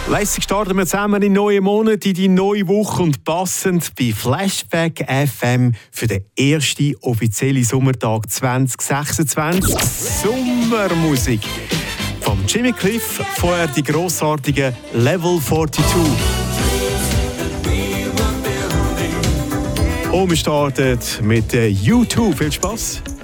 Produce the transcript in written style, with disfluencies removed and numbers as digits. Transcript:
Lässig starten wir zusammen in neue Monat, in die neue Woche und passend bei Flashback FM für den ersten offiziellen Sommertag 2026 Sommermusik. Vom Jimmy Cliff, vorher die grossartige Level 42. Und wir starten mit U2. Viel Spaß!